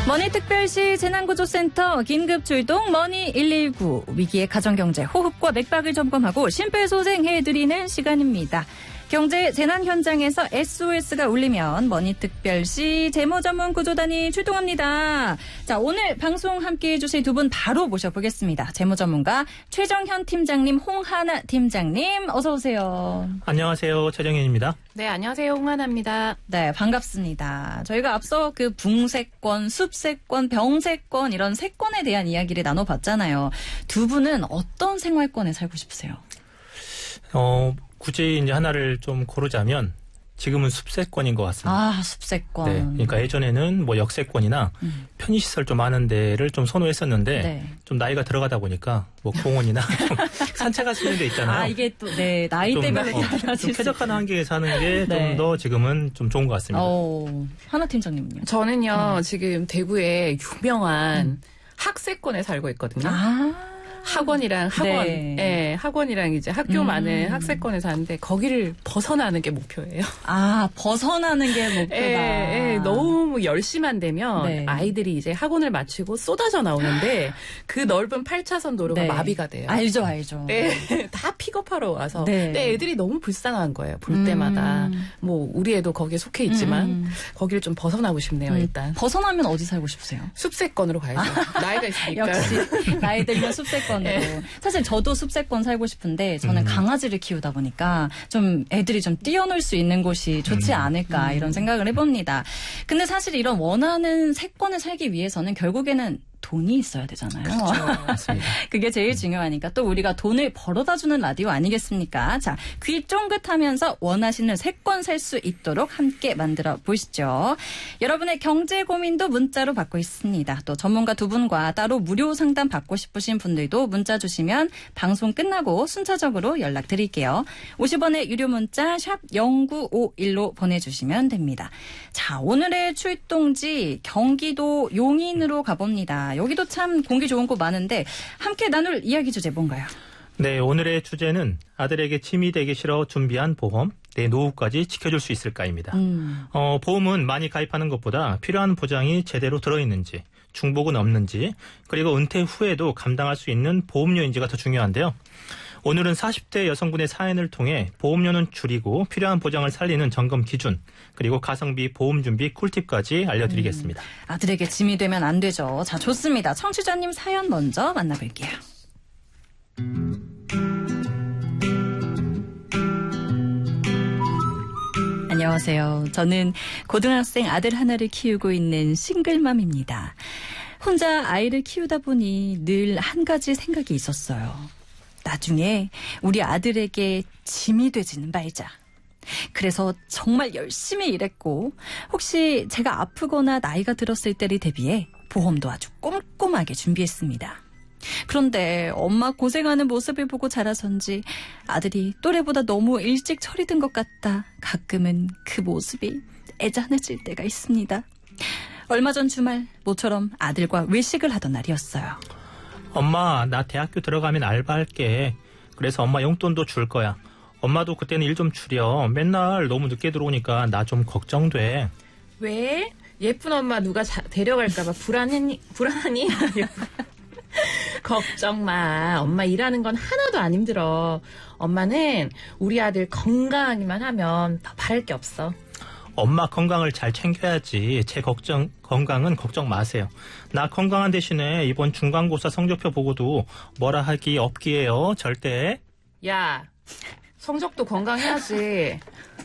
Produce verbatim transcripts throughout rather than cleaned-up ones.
머니특별시 재난구조센터 긴급출동 머니 일일구 위기의 가정경제 호흡과 맥박을 점검하고 심폐소생해드리는 시간입니다. 경제 재난 현장에서 에스오에스가 울리면 머니특별시 재무전문구조단이 출동합니다. 자, 오늘 방송 함께해 주실 두 분 바로 모셔보겠습니다. 재무전문가 최정현 팀장님, 홍하나 팀장님 어서 오세요. 안녕하세요. 최정현입니다. 네, 안녕하세요. 홍하나입니다. 네, 반갑습니다. 저희가 앞서 그 붕세권, 숲세권, 병세권 이런 세권에 대한 이야기를 나눠봤잖아요. 두 분은 어떤 생활권에 살고 싶으세요? 어, 굳이 이제 하나를 좀 고르자면 지금은 숲세권인 것 같습니다. 아, 숲세권. 네, 그러니까 예전에는 뭐 역세권이나 음. 편의시설 좀 많은 데를 좀 선호했었는데 네. 좀 나이가 들어가다 보니까 뭐 공원이나 좀 산책할 수 있는 데 있잖아요. 아, 이게 또, 네, 나이대별로 좀, 어, 좀 쾌적한 환경에 사는 게 좀 더 네. 지금은 좀 좋은 것 같습니다. 어, 하나 팀장님은요? 저는요, 음. 지금 대구에 유명한 음. 학세권에 살고 있거든요. 아. 학원이랑 학원, 네. 네, 학원이랑 이제 학교 음. 많은 학세권에 사는데 거기를 벗어나는 게 목표예요. 아, 벗어나는 게 목표다. 예, 예, 너무 열심만 되면 네. 아이들이 이제 학원을 마치고 쏟아져 나오는데 그 넓은 팔 차선 도로가 네. 마비가 돼요. 알죠, 알죠. 네, 다 픽업하러 와서. 네. 근데 애들이 너무 불쌍한 거예요. 볼 음. 때마다. 뭐 우리 애도 거기에 속해 있지만 음. 거기를 좀 벗어나고 싶네요. 음, 일단. 벗어나면 어디 살고 싶으세요? 숲세권으로 가야죠. 나이가 있으니까. 역시 나이 들면 숲세권으로. 네. 사실 저도 숲세권 살고 싶은데 저는 음. 강아지를 키우다 보니까 좀 애들이 좀 뛰어놀 수 있는 곳이 좋지 음. 않을까 이런 생각을 해봅니다. 근데 사실 이런 원하는 세권을 살기 위해서는 결국에는 돈이 있어야 되잖아요. 맞습니다. 그게 제일 중요하니까 또 우리가 돈을 벌어다 주는 라디오 아니겠습니까? 자, 귀 쫑긋하면서 원하시는 세권 살 수 있도록 함께 만들어 보시죠. 여러분의 경제 고민도 문자로 받고 있습니다. 또 전문가 두 분과 따로 무료 상담 받고 싶으신 분들도 문자 주시면 방송 끝나고 순차적으로 연락드릴게요. 오십 원의 유료 문자 샵 공구오일로 보내주시면 됩니다. 자, 오늘의 출동지 경기도 용인으로 가봅니다. 여기도 참 공기 좋은 곳 많은데 함께 나눌 이야기 주제 뭔가요? 네, 오늘의 주제는 아들에게 짐이 되기 싫어 준비한 보험, 내 노후까지 지켜줄 수 있을까입니다. 음. 어, 보험은 많이 가입하는 것보다 필요한 보장이 제대로 들어있는지, 중복은 없는지, 그리고 은퇴 후에도 감당할 수 있는 보험료인지가 더 중요한데요. 오늘은 사십 대 여성분의 사연을 통해 보험료는 줄이고 필요한 보장을 살리는 점검 기준, 그리고 가성비 보험 준비 꿀팁까지 알려드리겠습니다. 음, 아들에게 짐이 되면 안 되죠. 자, 좋습니다. 청취자님 사연 먼저 만나볼게요. 안녕하세요. 저는 고등학생 아들 하나를 키우고 있는 싱글맘입니다. 혼자 아이를 키우다 보니 늘 한 가지 생각이 있었어요. 나중에 우리 아들에게 짐이 되지는 말자. 그래서 정말 열심히 일했고 혹시 제가 아프거나 나이가 들었을 때를 대비해 보험도 아주 꼼꼼하게 준비했습니다. 그런데 엄마 고생하는 모습을 보고 자라선지 아들이 또래보다 너무 일찍 철이 든 것 같다. 가끔은 그 모습이 애잔해질 때가 있습니다. 얼마 전 주말 모처럼 아들과 외식을 하던 날이었어요. 엄마, 나 대학교 들어가면 알바할게. 그래서 엄마 용돈도 줄 거야. 엄마도 그때는 일 좀 줄여. 맨날 너무 늦게 들어오니까 나 좀 걱정돼. 왜? 예쁜 엄마 누가 자, 데려갈까봐 불안했니? 불안하니? 걱정 마. 엄마 일하는 건 하나도 안 힘들어. 엄마는 우리 아들 건강하기만 하면 더 바랄 게 없어. 엄마 건강을 잘 챙겨야지. 제 걱정, 건강은 걱정 마세요. 나 건강한 대신에 이번 중간고사 성적표 보고도 뭐라 하기 없기에요. 절대. 야, 성적도 건강해야지.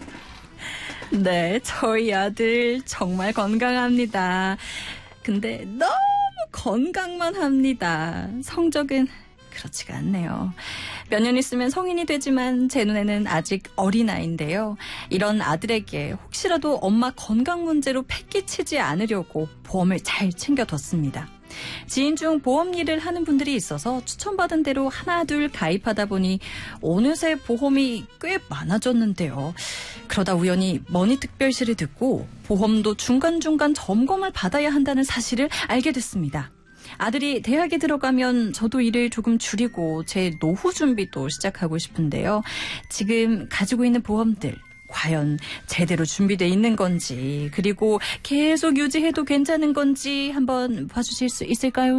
네, 저희 아들 정말 건강합니다. 근데 너무 건강만 합니다. 성적은 그렇지가 않네요. 몇 년 있으면 성인이 되지만 제 눈에는 아직 어린아이인데요. 이런 아들에게 혹시라도 엄마 건강 문제로 패기치지 않으려고 보험을 잘 챙겨뒀습니다. 지인 중 보험 일을 하는 분들이 있어서 추천받은 대로 하나 둘 가입하다 보니 어느새 보험이 꽤 많아졌는데요. 그러다 우연히 머니특별시를 듣고 보험도 중간중간 점검을 받아야 한다는 사실을 알게 됐습니다. 아들이 대학에 들어가면 저도 일을 조금 줄이고 제 노후 준비도 시작하고 싶은데요. 지금 가지고 있는 보험들 과연 제대로 준비돼 있는 건지 그리고 계속 유지해도 괜찮은 건지 한번 봐주실 수 있을까요?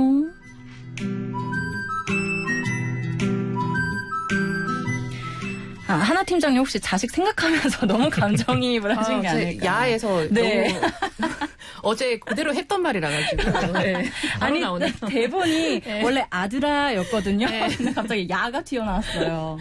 아, 하나 팀장님 혹시 자식 생각하면서 너무 감정이입을 하신 아, 게 제 아닐까? 야에서 네. 너무 어제 그대로 했던 말이라 가지고 네. 바로 아니 나오네요. 대본이 네. 원래 아들아였거든요. 네. 근데 갑자기 야가 튀어나왔어요.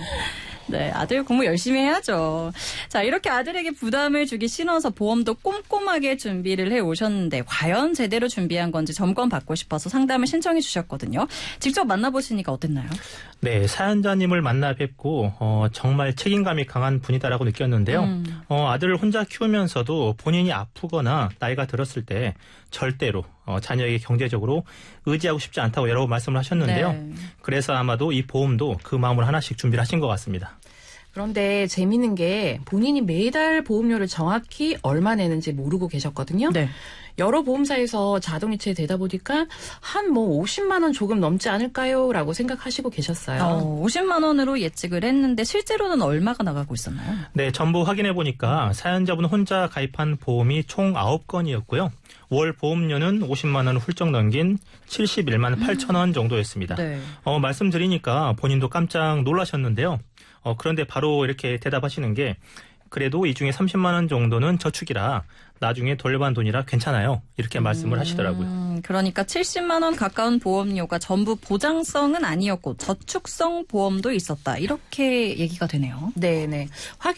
네, 아들 공부 열심히 해야죠. 자, 이렇게 아들에게 부담을 주기 싫어서 보험도 꼼꼼하게 준비를 해 오셨는데 과연 제대로 준비한 건지 점검 받고 싶어서 상담을 신청해 주셨거든요. 직접 만나보시니까 어땠나요? 네, 사연자님을 만나 뵙고 어, 정말 책임감이 강한 분이다라고 느꼈는데요. 음. 어, 아들을 혼자 키우면서도 본인이 아프거나 나이가 들었을 때 절대로 어, 자녀에게 경제적으로 의지하고 싶지 않다고 여러 번 말씀을 하셨는데요. 네. 그래서 아마도 이 보험도 그 마음으로 하나씩 준비를 하신 것 같습니다. 그런데 재미있는 게 본인이 매달 보험료를 정확히 얼마 내는지 모르고 계셨거든요. 네. 여러 보험사에서 자동이체 되다 보니까 한 뭐 오십만 원 조금 넘지 않을까요? 라고 생각하시고 계셨어요. 어, 오십만 원으로 예측을 했는데 실제로는 얼마가 나가고 있었나요? 네, 전부 확인해 보니까 사연자분 혼자 가입한 보험이 총 아홉 건이었고요. 월 보험료는 오십만 원을 훌쩍 넘긴 칠십일만 팔천 원 정도였습니다. 네. 어, 말씀드리니까 본인도 깜짝 놀라셨는데요. 어, 그런데 바로 이렇게 대답하시는 게 그래도 이 중에 삼십만 원 정도는 저축이라 나중에 돌려받은 돈이라 괜찮아요. 이렇게 말씀을 하시더라고요. 음, 그러니까 칠십만 원 가까운 보험료가 전부 보장성은 아니었고 저축성 보험도 있었다. 이렇게 얘기가 되네요. 네네.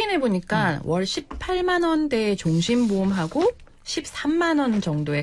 확인해보니까 월 십팔만 원대의 종신보험하고 십삼만 원 정도의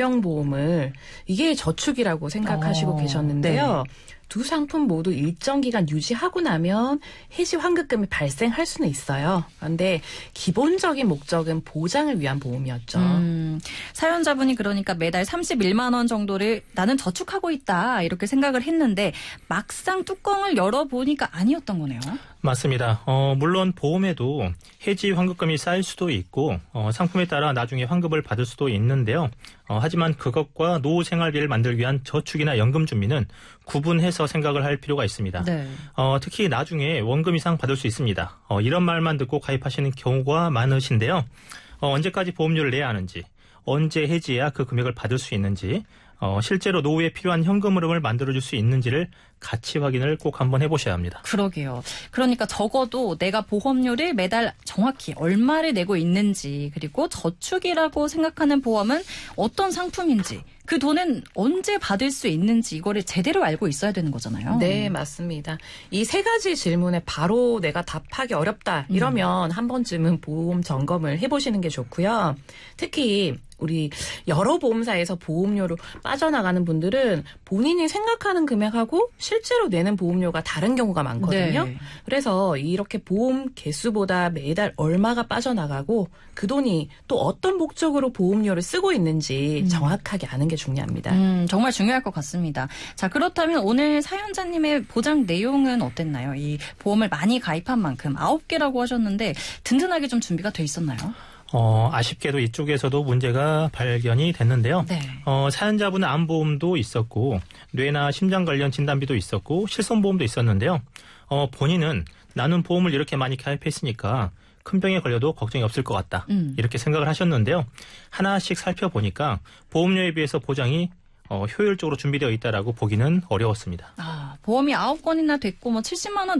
간병보험을 이게 저축이라고 생각하시고 어, 계셨는데요. 두 상품 모두 일정 기간 유지하고 나면 해지 환급금이 발생할 수는 있어요. 그런데 기본적인 목적은 보장을 위한 보험이었죠. 음, 사연자분이 그러니까 매달 삼십일만 원 정도를 나는 저축하고 있다 이렇게 생각을 했는데 막상 뚜껑을 열어보니까 아니었던 거네요. 맞습니다. 어, 물론 보험에도 해지 환급금이 쌓일 수도 있고 어, 상품에 따라 나중에 환급을 받을 수도 있는데요. 어, 하지만 그것과 노후 생활비를 만들기 위한 저축이나 연금 준비는 구분해서 생각을 할 필요가 있습니다. 네. 어, 특히 나중에 원금 이상 받을 수 있습니다. 어, 이런 말만 듣고 가입하시는 경우가 많으신데요. 어, 언제까지 보험료를 내야 하는지, 언제 해지해야 그 금액을 받을 수 있는지, 어, 실제로 노후에 필요한 현금 흐름을 만들어줄 수 있는지를 같이 확인을 꼭 한번 해보셔야 합니다. 그러게요. 그러니까 적어도 내가 보험료를 매달 정확히 얼마를 내고 있는지 그리고 저축이라고 생각하는 보험은 어떤 상품인지 그 돈은 언제 받을 수 있는지 이거를 제대로 알고 있어야 되는 거잖아요. 네, 맞습니다. 이 세 가지 질문에 바로 내가 답하기 어렵다 이러면 한 번쯤은 보험 점검을 해보시는 게 좋고요. 특히 우리 여러 보험사에서 보험료로 빠져나가는 분들은 본인이 생각하는 금액하고 실제로 내는 보험료가 다른 경우가 많거든요. 네. 그래서 이렇게 보험 개수보다 매달 얼마가 빠져나가고 그 돈이 또 어떤 목적으로 보험료를 쓰고 있는지 음. 정확하게 아는 게 중요합니다. 음, 정말 중요할 것 같습니다. 자, 그렇다면 오늘 사연자님의 보장 내용은 어땠나요? 이 보험을 많이 가입한 만큼 아홉 개라고 하셨는데 든든하게 좀 준비가 돼 있었나요? 어, 아쉽게도 이쪽에서도 문제가 발견이 됐는데요. 네. 어, 사연자분은 암보험도 있었고 뇌나 심장 관련 진단비도 있었고 실손보험도 있었는데요. 어, 본인은 나는 보험을 이렇게 많이 가입했으니까 큰 병에 걸려도 걱정이 없을 것 같다. 음. 이렇게 생각을 하셨는데요. 하나씩 살펴보니까 보험료에 비해서 보장이 어, 효율적으로 준비되어 있다라고 보기는 어려웠습니다. 아, 보험이 아홉 건이나 됐고 뭐 칠십만 원